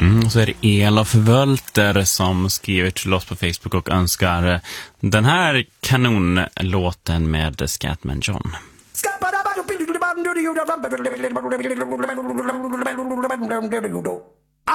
Så är det Elof Wölter som skriver till oss på Facebook och önskar den här kanonlåten med Scatman John.